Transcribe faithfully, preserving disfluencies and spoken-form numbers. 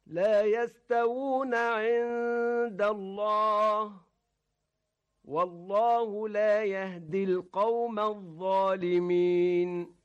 لا يستوون عند الله والله لا يهدي القوم الظالمين